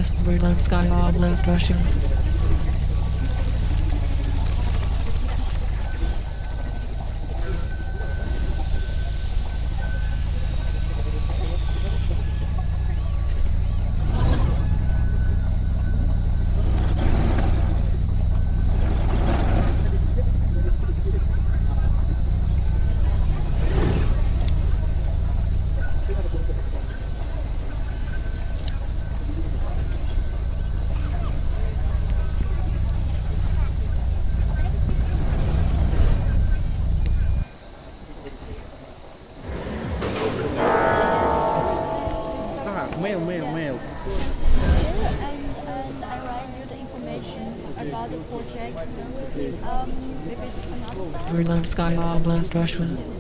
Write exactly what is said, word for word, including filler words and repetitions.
blasts, Berlin sky all blast rushing. Mail, mail, mail. And, and I write you the information about the project. Um, maybe another side. Berlin sky all blast rushing.